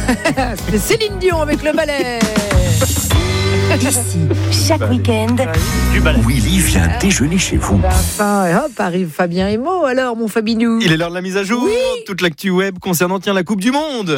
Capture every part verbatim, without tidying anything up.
C'est Céline Dion avec le ballet. Ici, chaque week-end, Du balai. Willy vient déjeuner chez vous. Enfin, et hop, arrive Fabien Emo. Alors, mon Fabinou. Il est l'heure de la mise à jour. Oui. Toute l'actu web concernant tiens, la Coupe du Monde.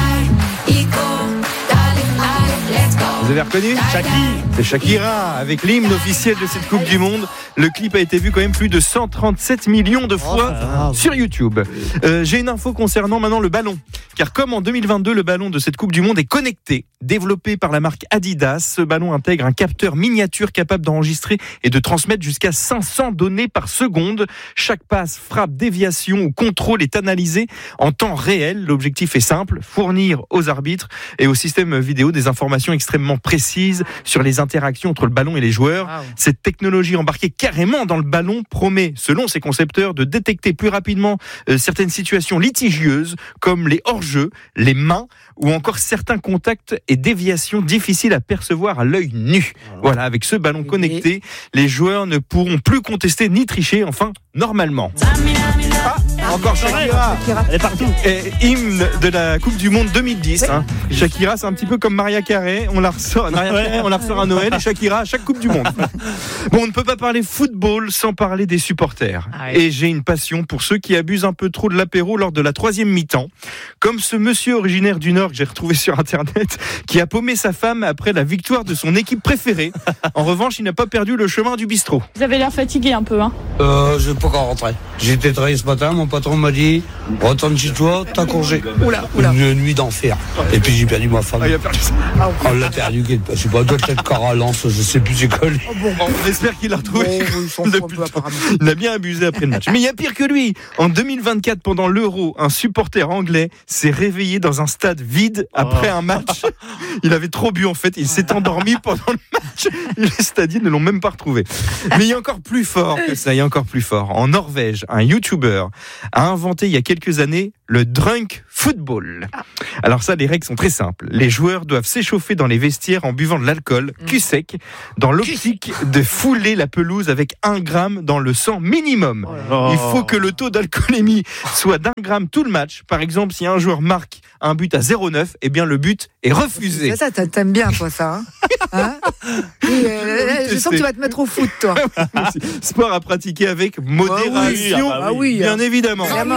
Vous avez reconnu Shaki. C'est Shakira avec l'hymne officiel de cette Coupe du Monde. Le clip a été vu quand même plus de cent trente-sept millions de fois Oh, sur YouTube. Euh, j'ai une info concernant maintenant le ballon. Car comme en deux mille vingt-deux, le ballon de cette Coupe du Monde est connecté. Développé par la marque Adidas, ce ballon intègre un capteur miniature capable d'enregistrer et de transmettre jusqu'à cinq cents données par seconde. Chaque passe, frappe, déviation ou contrôle est analysé en temps réel. L'objectif est simple, fournir aux arbitres et au système vidéo des informations extrêmement précises sur les interactions entre le ballon et les joueurs. Wow. Cette technologie embarquée carrément dans le ballon promet, selon ses concepteurs, de détecter plus rapidement euh, certaines situations litigieuses comme les hors-jeux, les mains ou encore certains contacts et déviations difficiles à percevoir à l'œil nu. Voilà, avec ce ballon connecté, les joueurs ne pourront plus contester ni tricher, enfin, normalement. Ah, encore Shakira. Elle est partout. Et hymne de la Coupe du Monde deux mille dix. Hein. Shakira, c'est un petit peu comme Maria Carey. On la ressort, Maria Carey, on la ressort à Noël et Shakira à chaque Coupe du Monde. Bon, on ne peut pas parler football sans parler des supporters. Ah ouais. Et j'ai une passion pour ceux qui abusent un peu trop de l'apéro lors de la troisième mi-temps. Comme ce monsieur originaire du Nord que j'ai retrouvé sur Internet, qui a paumé sa femme après la victoire de son équipe préférée. En revanche, il n'a pas perdu le chemin du bistrot. Vous avez l'air fatigué un peu, hein. Euh, je vais pas encore rentrer. J'ai été travailler ce matin, mon patron m'a dit retourne chez toi, t'as congé. Oula, oula. Une nuit d'enfer. Et puis j'ai perdu ma femme. Ah, il a perdu ça. On l'a perdu, je sais pas, peut-être corps à Lens, je sais plus c'est quoi. Bon, on espère qu'il l'a retrouvé. Bon, il s'en fout un peu, apparemment. Il a bien abusé après le match. Mais il y a pire que lui. En deux mille vingt-quatre, pendant l'Euro, un supporter anglais s'est réveillé dans un stade vide après un match. Il avait trop bu en fait. Il s'est endormi pendant le match. Les stadiers ne l'ont même pas retrouvé. Mais il y a encore plus fort que ça. Il y a encore plus fort. En Norvège, un YouTuber a inventé il y a quelques années le drunk football. Alors ça, les règles sont très simples. Les joueurs doivent s'échauffer dans les vestiaires en buvant de l'alcool, cul sec, dans l'optique de fouler la pelouse avec un gramme dans le sang minimum. Oh. Il faut que le taux d'alcoolémie soit d'un gramme tout le match. Par exemple, si un joueur marque un but à zéro virgule neuf, eh bien le but est refusé. C'est ça, t'a- t'aimes bien, toi, ça. Hein Hein Et, euh, je sens que tu vas te mettre au foot, toi. Sport à pratiquer avec modération, Ah oui, ah oui, bien évidemment. Évidemment.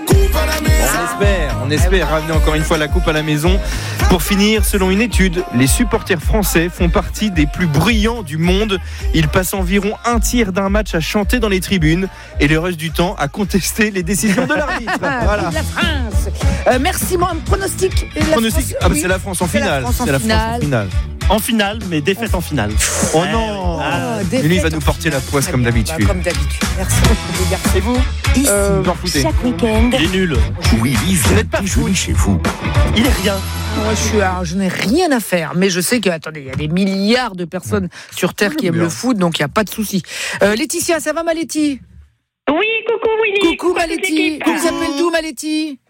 On espère, on espère ramener encore une fois la coupe à la maison. Pour finir, selon une étude, les supporters français font partie des plus bruyants du monde. Ils passent environ un tiers d'un match à chanter dans les tribunes et le reste du temps à contester les décisions de l'arbitre. Voilà. Vive la France. Euh, merci, mon pronostic. La Pronostic, France, ah bah oui. c'est la France en C'est la finale. France en C'est la France en finale. finale. En finale, mais défaite en finale. Oh non. Ah, Mais lui, il va défaite nous en porter la finale. poisse Très comme bien. d'habitude. Bah, comme d'habitude. Merci beaucoup, les garçons. Et vous ici, Euh, Vous en foutez. chaque week-end, Il est nul. Willy vient déjeuner chez vous. Il est rien. Moi, je, suis, alors, je n'ai rien à faire, mais je sais que, attendez, il y a des milliards de personnes sur Terre qui aiment bien. le foot, donc il n'y a pas de souci. Euh, Laetitia, ça va, ma Letty? Oui, coucou Willy. Coucou, ma à toute Letty. l'équipe. Tu t'appelles d'où, ma Letty?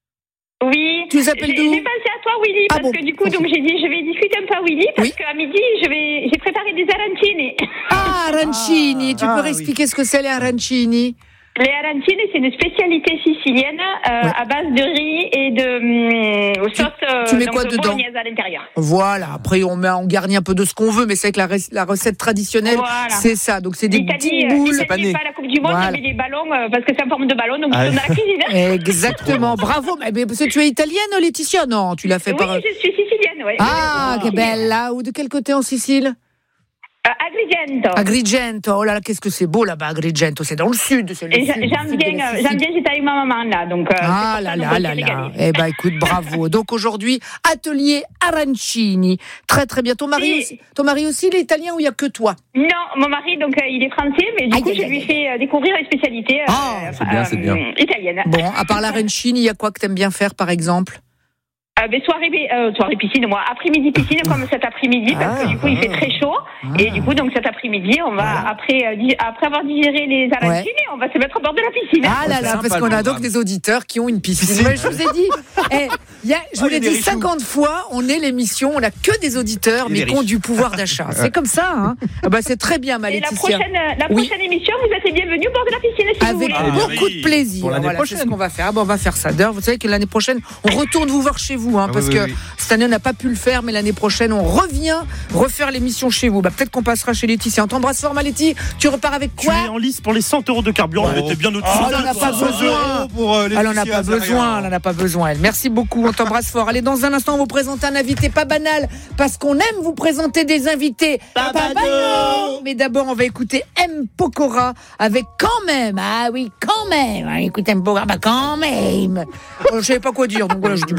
Oui. Tu t'appelles J'ai d'où? j'ai pensé à toi Willy, Ah parce bon. que du coup, donc j'ai dit je vais discuter un peu à Willy, parce Oui. qu'à midi, je vais, j'ai préparé des arancini. Ah, arancini. Tu Ah, peux oui. expliquer ce que c'est, les arancini? Les arancini, c'est une spécialité sicilienne euh, Ouais. à base de riz et de hum, sauce euh, tu mets donc, quoi de dedans bolognaise à l'intérieur. Voilà, après on, met, on garnit un peu de ce qu'on veut, mais c'est que la, rec- la recette traditionnelle, Voilà. c'est ça. Donc c'est des L'Italie, petites euh, boules. l'Italie n'est pas la Coupe du Monde, Voilà. mais les ballons, euh, parce que c'est en forme de ballon, donc Ah, ils sont dans la cuisine. Exactement, bravo. Mais, mais parce que tu es italienne, Laetitia? Non, tu l'as fait Oui, par... je suis sicilienne, oui. Ah, que belle, là. Ou de quel côté en Sicile? Euh, Agrigento. Agrigento. Oh là là, qu'est-ce que c'est beau là-bas, Agrigento. C'est dans le sud. C'est le Et j'a- sud, j'aime sud de bien, la euh, Sicile. j'aime bien, j'étais avec ma maman là, donc. euh, Ah c'est là pour ça, là donc, là on s'est là. régalé. Eh ben écoute, bravo. Donc aujourd'hui, atelier arancini. Très très bien. Ton mari, Oui. aussi, ton mari aussi, il est italien ou il n'y a que toi? Non, mon mari, donc, euh, il est français, mais du Aïe, coup, aïe, je aïe, lui aïe. fais euh, découvrir les spécialités euh, Ah, c'est bien, c'est bien. italiennes. Bon, à part l'arancini, il y a quoi que t'aimes bien faire par exemple? Euh, ben, soirée, euh, soirée piscine, moi, après-midi piscine, comme cet après-midi, parce que du coup, il fait très chaud. Et du coup, donc, cet après-midi, on va, après, euh, di- après avoir digéré les arancini, on va se mettre au bord de la piscine. Ah là là, sympa, parce qu'on le a donc programme. des auditeurs qui ont une piscine. Piscine. Ouais, je vous ai dit. Eh, Il y a, je vous Oh, il y l'ai a des dit richoux. cinquante fois, on est l'émission, on n'a que des auditeurs, Il y a mais des qui ont riches. du pouvoir d'achat. C'est comme ça, hein. Ah bah, c'est très bien, ma Et la Laetitia. prochaine, la Oui. prochaine émission, vous êtes les bienvenus au bord de la piscine, si vous Avec voulez. Ah, beaucoup oui. de plaisir. Pour l'année Voilà, c'est prochaine. ce qu'on va faire. Ah, bon, on va faire ça. D'ailleurs, vous savez que l'année prochaine, on retourne vous voir chez vous, hein, Ah, parce oui, que oui, oui. cette année, on n'a pas pu le faire, mais l'année prochaine, on revient refaire l'émission chez vous. Bah, peut-être qu'on passera chez Laetitia. On t'embrasse fort, ma Laetitia. Tu repars avec Tu quoi? es en lice pour les cent euros de carburant. Oh. Elle était bien au-dessus. Oh, de elle en a ça, pas toi. besoin. Pour, euh, Elle en a Laetitia, pas c'est besoin, rien. elle en a pas besoin. Elle. Merci beaucoup, on t'embrasse fort. Allez, dans un instant, on vous présente un invité pas banal, parce qu'on aime vous présenter des invités Pas banals. Mais d'abord, on va écouter M. Pokora avec Quand même. Ah oui, quand même. Écoute M. Pokora, bah quand même. Je savais pas quoi dire, donc voilà, je dis